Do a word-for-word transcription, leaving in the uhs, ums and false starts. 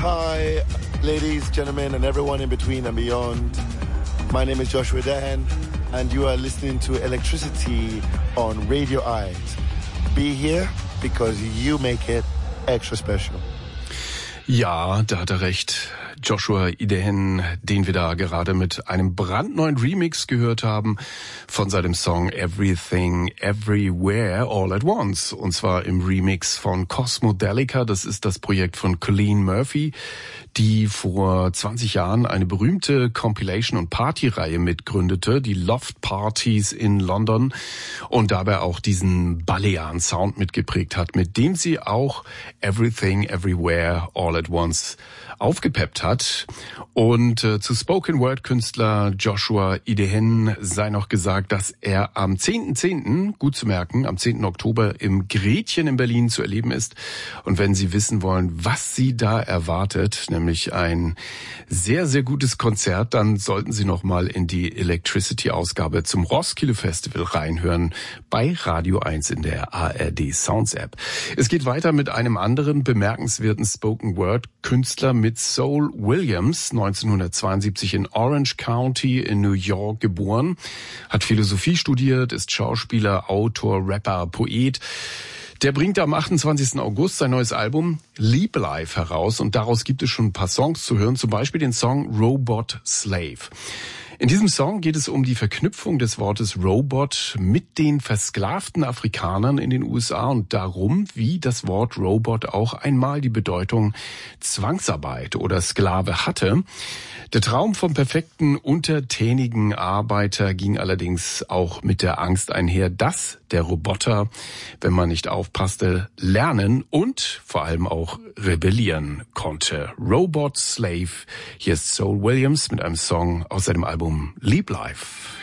Hi, ladies, gentlemen, and everyone in between and beyond. My name is Joshua Dahan, and you are listening to Electricity on Radio Eins. Be here because you make it extra special. Ja, da hat er recht. Joshua Idehen, den wir da gerade mit einem brandneuen Remix gehört haben von seinem Song Everything, Everywhere, All at Once. Und zwar im Remix von Cosmodelica. Das ist das Projekt von Colleen Murphy, die vor zwanzig Jahren eine berühmte Compilation- und Partyreihe mitgründete, die Loft Parties in London, und dabei auch diesen Balearen-Sound mitgeprägt hat, mit dem sie auch Everything, Everywhere, All at Once aufgepeppt hat. Und äh, zu Spoken-Word-Künstler Joshua Idehen sei noch gesagt, dass er am zehnten zehnten, gut zu merken, am zehnten Oktober im Gretchen in Berlin zu erleben ist. Und wenn Sie wissen wollen, was Sie da erwartet, nämlich ein sehr, sehr gutes Konzert, dann sollten Sie noch mal in die Electricity-Ausgabe zum Roskilde Festival reinhören bei Radio eins in der A R D Sounds App. Es geht weiter mit einem anderen bemerkenswerten Spoken-Word-Künstler, mit Soul Williams, neunzehnhundertzweiundsiebzig in Orange County in New York geboren, hat Philosophie studiert, ist Schauspieler, Autor, Rapper, Poet. Der bringt am achtundzwanzigsten August sein neues Album Leap Life heraus, und daraus gibt es schon ein paar Songs zu hören, zum Beispiel den Song Robot Slave. In diesem Song geht es um die Verknüpfung des Wortes Robot mit den versklavten Afrikanern in den U S A und darum, wie das Wort Robot auch einmal die Bedeutung Zwangsarbeit oder Sklave hatte. Der Traum vom perfekten, untertänigen Arbeiter ging allerdings auch mit der Angst einher, dass der Roboter, wenn man nicht aufpasste, lernen und vor allem auch rebellieren konnte. Robot Slave, hier ist Soul Williams mit einem Song aus seinem Album Leap Life.